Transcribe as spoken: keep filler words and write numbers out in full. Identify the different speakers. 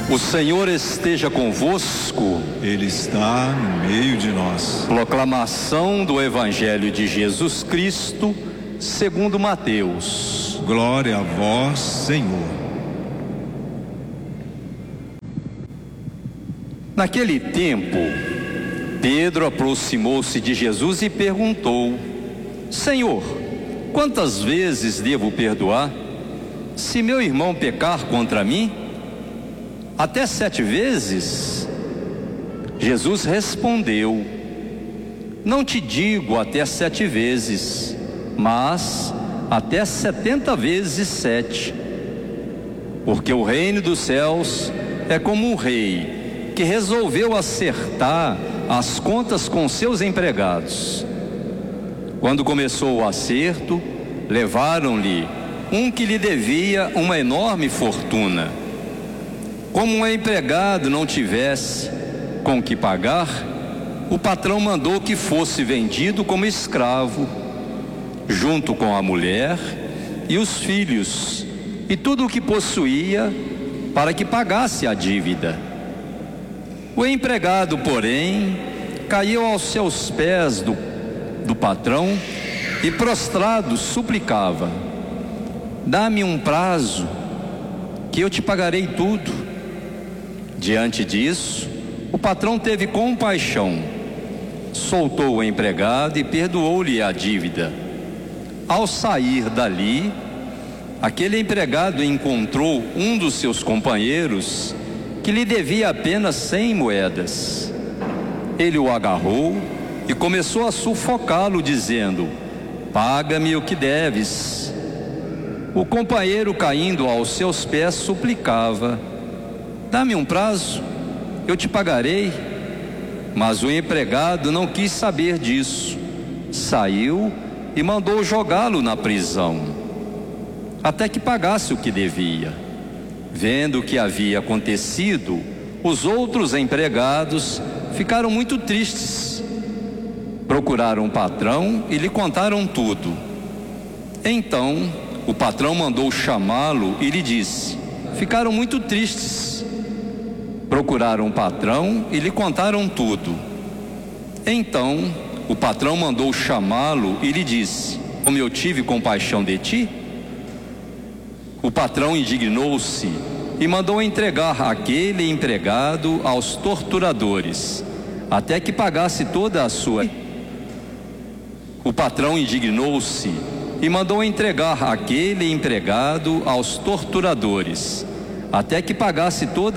Speaker 1: O Senhor esteja convosco.
Speaker 2: Ele está no meio de nós.
Speaker 1: Proclamação do Evangelho de Jesus Cristo, segundo Mateus.
Speaker 2: Glória a vós, Senhor.
Speaker 1: Naquele tempo, Pedro aproximou-se de Jesus e perguntou: Senhor, quantas vezes devo perdoar, se meu irmão pecar contra mim? Até sete vezes? Jesus respondeu: Não te digo até sete vezes, mas até setenta vezes sete. Porque o reino dos céus é como um rei que resolveu acertar as contas com seus empregados. Quando começou o acerto, levaram-lhe um que lhe devia uma enorme fortuna. Como um empregado não tivesse com que pagar, o patrão mandou que fosse vendido como escravo, junto com a mulher e os filhos, e tudo o que possuía, para que pagasse a dívida. O empregado, porém, caiu aos seus pés do, do patrão e, prostrado, suplicava: Dá-me um prazo, que eu te pagarei tudo. Diante disso, o patrão teve compaixão, soltou o empregado e perdoou-lhe a dívida. Ao sair dali, aquele empregado encontrou um dos seus companheiros que lhe devia apenas cem moedas. Ele o agarrou e começou a sufocá-lo, dizendo: Paga-me o que deves. O companheiro, caindo aos seus pés, suplicava: Dá-me um prazo, eu te pagarei. Mas o empregado não quis saber disso. Saiu e mandou jogá-lo na prisão, até que pagasse o que devia. Vendo o que havia acontecido, os outros empregados ficaram muito tristes. Procuraram o patrão e lhe contaram tudo. Então o patrão mandou chamá-lo e lhe disse: Ficaram muito tristes. Procuraram o patrão e lhe contaram tudo. Então o patrão mandou chamá-lo e lhe disse: Como eu tive compaixão de ti? O patrão indignou-se e mandou entregar aquele empregado aos torturadores, até que pagasse toda a sua. O patrão indignou-se e mandou entregar aquele empregado aos torturadores, até que pagasse toda